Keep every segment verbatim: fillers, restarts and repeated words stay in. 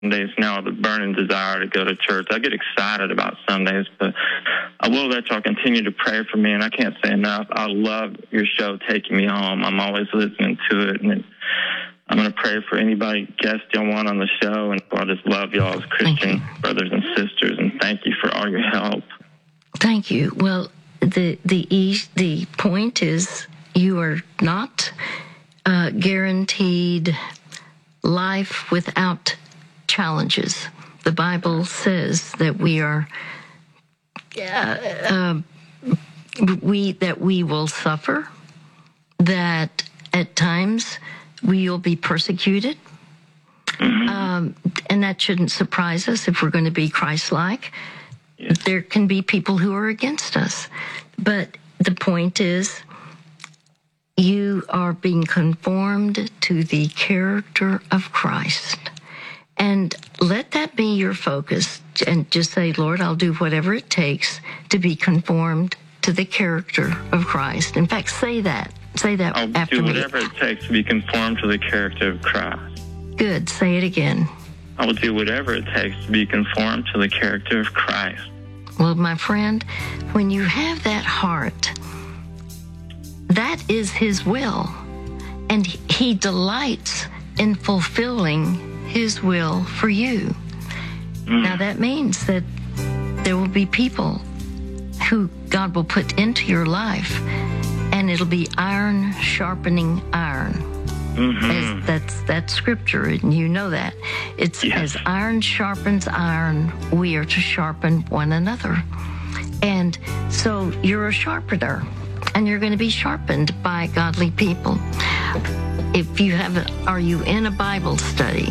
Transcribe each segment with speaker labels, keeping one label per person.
Speaker 1: Sundays now, the burning desire to go to church. I get excited about Sundays, but I will let y'all continue to pray for me, and I can't say enough. I love your show, Taking Me Home. I'm always listening to it, and I'm going to pray for anybody, guest y'all want on the show, and I just love y'all as Christian brothers and sisters, and thank you for all your help.
Speaker 2: Thank you. Well, the the the point is you are not uh, guaranteed life without challenges. The Bible says that we are uh, uh, we that we will suffer, that at times we will be persecuted, mm-hmm. um, and that shouldn't surprise us if we're going to be Christ-like. Yes. There can be people who are against us, but the point is you are being conformed to the character of Christ. And let that be your focus, and just say, Lord, I'll do whatever it takes to be conformed to the character of Christ. In fact, say that. Say that
Speaker 1: I'll
Speaker 2: after
Speaker 1: do
Speaker 2: me.
Speaker 1: whatever it takes to be conformed to the character of Christ.
Speaker 2: Good. Say it again.
Speaker 1: I will do whatever it takes to be conformed to the character of Christ.
Speaker 2: Well, my friend, when you have that heart, that is His will. And He delights in fulfilling His will for you. Mm. Now that means that there will be people who God will put into your life, and it'll be iron sharpening iron. Mm-hmm. As that's that's scripture, and you know that. It's yes. As iron sharpens iron, we are to sharpen one another. And so you're a sharpener, and you're going to be sharpened by godly people. If you have, a, are you in a Bible study?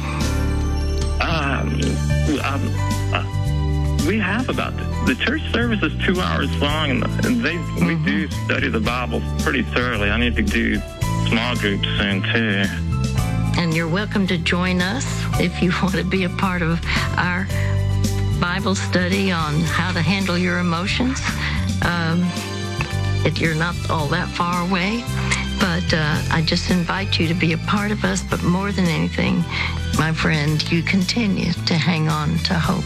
Speaker 1: Um, um uh, we have about the, the church service is two hours long, and, and they mm-hmm. we do study the Bible pretty thoroughly. I need to do small groups soon too.
Speaker 2: And you're welcome to join us if you want to be a part of our Bible study on how to handle your emotions. Um, if you're not all that far away. But uh, I just invite you to be a part of us. But more than anything, my friend, you continue to hang on to hope.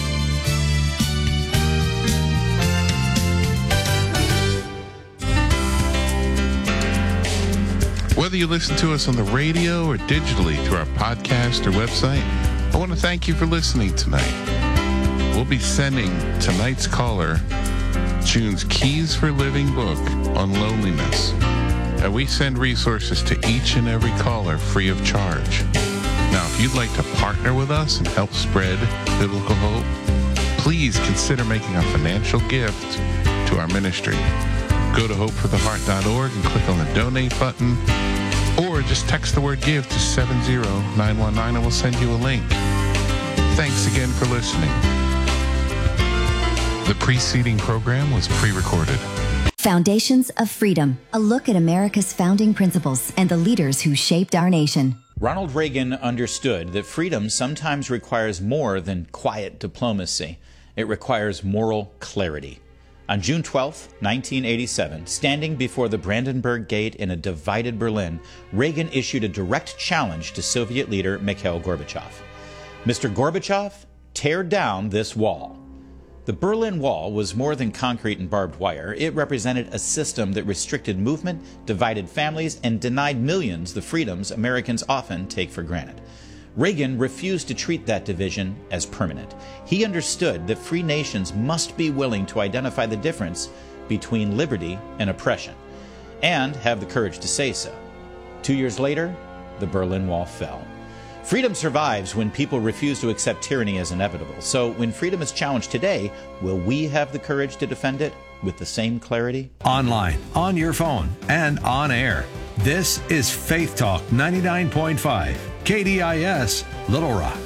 Speaker 3: Whether you listen to us on the radio or digitally through our podcast or website, I want to thank you for listening tonight. We'll be sending tonight's caller June's Keys for Living book on loneliness. And we send resources to each and every caller free of charge. Now, if you'd like to partner with us and help spread biblical hope, please consider making a financial gift to our ministry. Go to hope for the heart dot org and click on the donate button, or just text the word give to seven zero nine one nine and we'll send you a link. Thanks again for listening. The preceding program was pre-recorded.
Speaker 4: Foundations of Freedom, a look at America's founding principles and the leaders who shaped our nation.
Speaker 5: Ronald Reagan understood that freedom sometimes requires more than quiet diplomacy. It requires moral clarity. On June twelfth, nineteen eighty-seven, standing before the Brandenburg Gate in a divided Berlin, Reagan issued a direct challenge to Soviet leader Mikhail Gorbachev. Mister Gorbachev, tear down this wall. The Berlin Wall was more than concrete and barbed wire. It represented a system that restricted movement, divided families, and denied millions the freedoms Americans often take for granted. Reagan refused to treat that division as permanent. He understood that free nations must be willing to identify the difference between liberty and oppression, and have the courage to say so. Two years later, the Berlin Wall fell. Freedom survives when people refuse to accept tyranny as inevitable. So when freedom is challenged today, will we have the courage to defend it with the same clarity?
Speaker 6: Online, on your phone, and on air. This is Faith Talk ninety-nine point five, K D I S, Little Rock.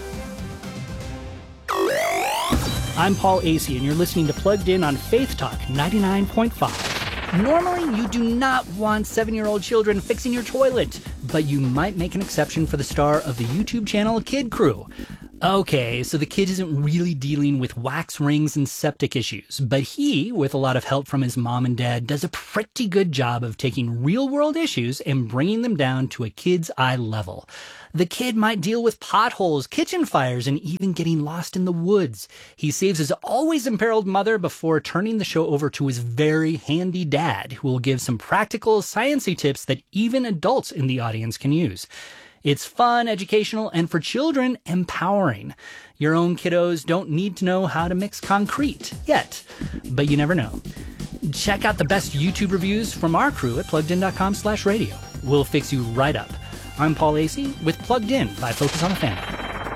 Speaker 7: I'm Paul Acey, and you're listening to Plugged In on Faith Talk ninety-nine point five. Normally, you do not want seven-year-old children fixing your toilet, but you might make an exception for the star of the YouTube channel Kid Crew. Okay, so the kid isn't really dealing with wax rings and septic issues, but he, with a lot of help from his mom and dad, does a pretty good job of taking real-world issues and bringing them down to a kid's eye level. The kid might deal with potholes, kitchen fires, and even getting lost in the woods. He saves his always imperiled mother before turning the show over to his very handy dad, who will give some practical, sciencey tips that even adults in the audience can use. It's fun, educational, and for children, empowering. Your own kiddos don't need to know how to mix concrete yet, but you never know. Check out the best YouTube reviews from our crew at pluggedin.com slash radio. We'll fix you right up. I'm Paul Asay with Plugged In by Focus on the Family.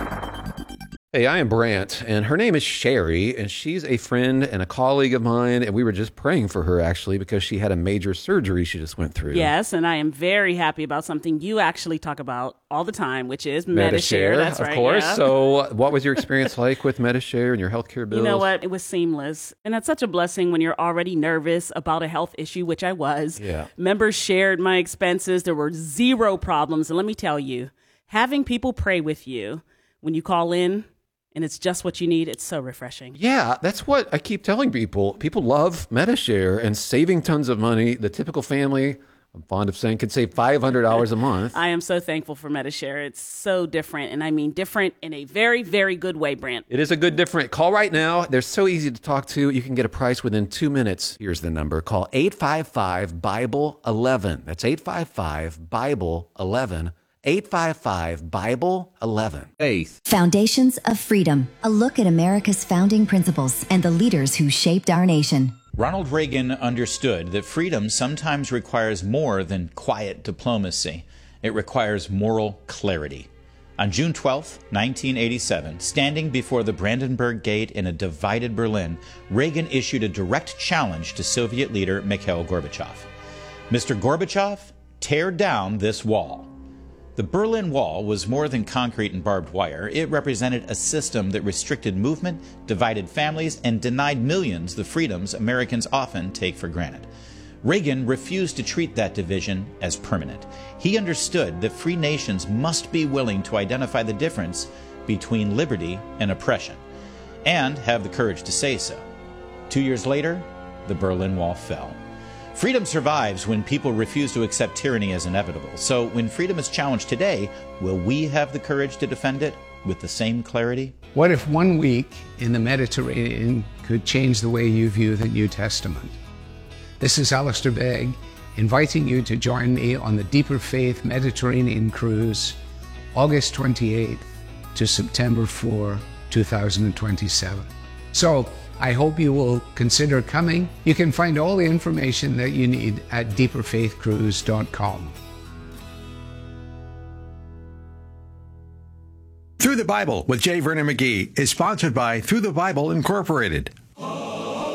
Speaker 8: Hey, I am Brant, and her name is Sherry, and she's a friend and a colleague of mine, and we were just praying for her, actually, because she had a major surgery she just went through.
Speaker 9: Yes, and I am very happy about something you actually talk about all the time, which is Medi-Share. That's
Speaker 8: of
Speaker 9: right,
Speaker 8: course.
Speaker 9: yeah.
Speaker 8: So what was your experience like with Medi-Share and your healthcare bills?
Speaker 9: You know what? It was seamless, and that's such a blessing when you're already nervous about a health issue, which I was.
Speaker 8: Yeah.
Speaker 9: Members shared my expenses. There were zero problems, and let me tell you, having people pray with you when you call in, and it's just what you need, it's so refreshing.
Speaker 8: Yeah, that's what I keep telling people. People love Medi-Share and saving tons of money. The typical family, I'm fond of saying, could save five hundred dollars a month.
Speaker 9: I am so thankful for Medi-Share. It's so different, and I mean different in a very, very good way, Brant.
Speaker 8: It is a good different. Call right now. They're so easy to talk to. You can get a price within two minutes. Here's the number. Call eight five five, Bible eleven. That's eight five five, Bible eleven. eight five five, Bible eleven.
Speaker 6: Faith.
Speaker 4: Foundations of Freedom, a look at America's founding principles and the leaders who shaped our nation.
Speaker 5: Ronald Reagan understood that freedom sometimes requires more than quiet diplomacy. It requires moral clarity. On June twelfth, nineteen eighty-seven, standing before the Brandenburg Gate in a divided Berlin, Reagan issued a direct challenge to Soviet leader Mikhail Gorbachev. Mister Gorbachev, tear down this wall. The Berlin Wall was more than concrete and barbed wire. It represented a system that restricted movement, divided families, and denied millions the freedoms Americans often take for granted. Reagan refused to treat that division as permanent. He understood that free nations must be willing to identify the difference between liberty and oppression, and have the courage to say so. Two years later, the Berlin Wall fell. Freedom survives when people refuse to accept tyranny as inevitable. So when freedom is challenged today, will we have the courage to defend it with the same clarity?
Speaker 10: What if one week in the Mediterranean could change the way you view the New Testament? This is Alistair Begg, inviting you to join me on the Deeper Faith Mediterranean Cruise, August twenty-eighth to September fourth, two thousand twenty-seven. So, I hope you will consider coming. You can find all the information that you need at deeper faith cruise dot com.
Speaker 6: Through the Bible with J. Vernon McGee is sponsored by Through the Bible Incorporated,